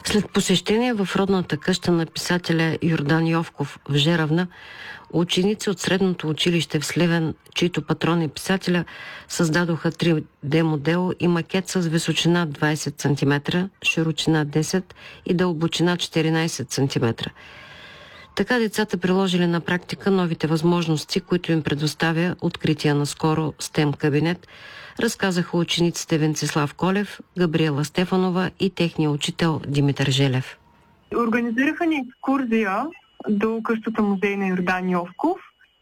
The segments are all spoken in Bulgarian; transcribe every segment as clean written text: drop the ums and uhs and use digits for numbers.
След посещение в родната къща на писателя Йордан Йовков в Жеравна, ученици от средното училище в Сливен, чийто патрон е писателя, създадоха 3D модел и макет с височина 20 см, широчина 10 и дълбочина 14 см. Така децата приложили на практика новите възможности, които им предоставя открития наскоро STEM кабинет, разказаха учениците Венцислав Колев, Габриела Стефанова и техния учител Димитър Желев. Организираха ни екскурзия до къщата музей на Йордан Йовков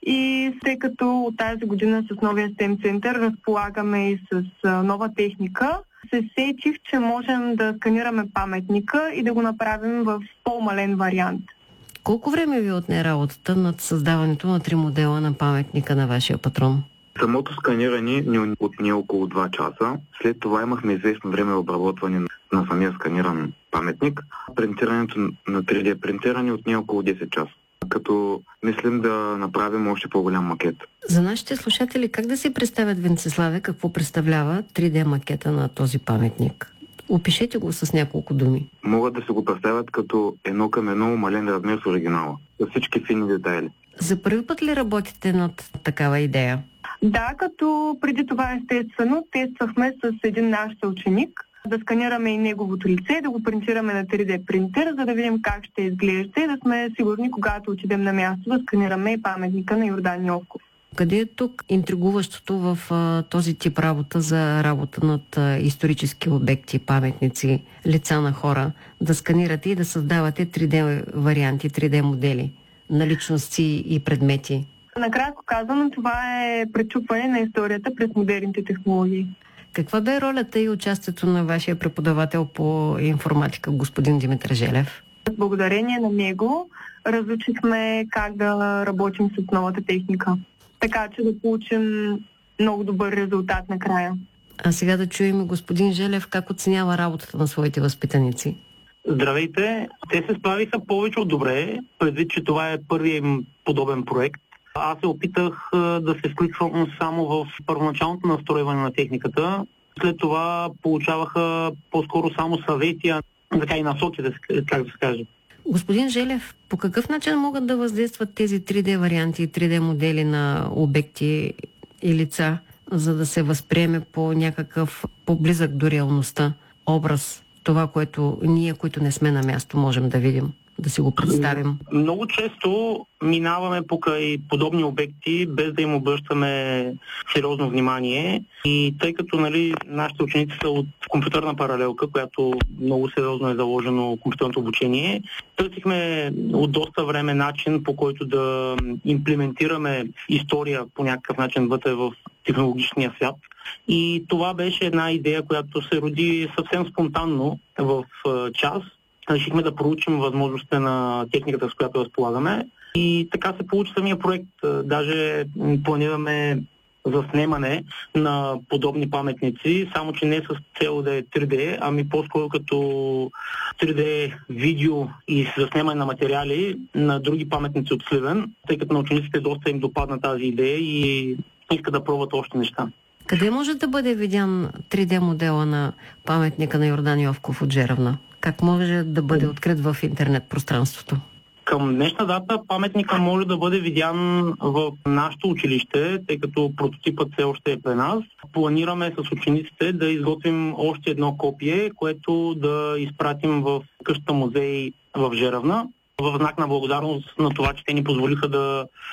и тъй като от тази година с новия STEM център разполагаме и с нова техника, се сетих, че можем да сканираме паметника и да го направим в по-мален вариант. Колко време ви отне работата над създаването на 3 модела на паметника на вашия патрон? Самото сканиране ни отне около 2 часа. След това имахме известно време обработване на самия сканиран паметник. Принтирането на 3D принтиране отне около 10 часа. Като мислим да направим още по-голям макет. За нашите слушатели, как да си представят, Венциславе, какво представлява 3D макета на този паметник? Опишете го с няколко думи. Могат да се го представят като 1 към 1 умален размер с оригинала, с всички фини детайли. За първи път ли работите над такава идея? Да, като преди това естествено тествахме с един наш съученик да сканираме и неговото лице, да го принтираме на 3D принтер, за да видим как ще изглежда и да сме сигурни, когато отидем на място, да сканираме и паметника на Йордан Йовков. Къде е тук интригуващото в този тип работа за работа над исторически обекти, паметници, лица на хора, да сканирате и да създавате 3D варианти, 3D модели на личности и предмети? Накратко казано, това е пречупване на историята през модерните технологии. Каква бе ролята и участието на вашия преподавател по информатика, господин Димитър Желев? Благодарение на него разучихме как да работим с новата техника, така че да получим много добър резултат накрая. А сега да чуем господин Желев как оценява работата на своите възпитаници. Здравейте! Те се справиха повече от добре, предвид, че това е първият им подобен проект. Аз се опитах да се включвам само в първоначалното настройване на техниката. След това получаваха по-скоро само съвети, така и насоки, как да се каже. Господин Желев, по какъв начин могат да въздействат тези 3D варианти, 3D модели на обекти и лица, за да се възприеме по някакъв по-близък до реалността образ, това, което ние, които не сме на място, можем да видим, да си го представим? Много често минаваме покрай подобни обекти, без да им обръщаме сериозно внимание. И тъй като нашите ученици са от компютърна паралелка, която много сериозно е заложено компютърното обучение, търсихме от доста време начин, по който да имплементираме история по някакъв начин вътре в технологичния свят. И това беше една идея, която се роди съвсем спонтанно в час. Решихме да проучим възможностите на техниката, с която разполагаме. И така се получи самия проект. Даже планираме заснемане на подобни паметници, само че не с цел да е 3D, ами по-скоро като 3D видео и заснемане на материали на други паметници от Сливен, тъй като на учениците доста им допадна тази идея и искат да пробват още неща. Къде може да бъде видян 3D модела на паметника на Йордан Йовков от Жеравна? Как може да бъде открит в интернет пространството? Към днешна дата паметника може да бъде видян в нашето училище, тъй като прототипът все още е при нас. Планираме с учениците да изготвим още едно копие, което да изпратим в къщата музей в Жеравна, в знак на благодарност на това, че те ни позволиха да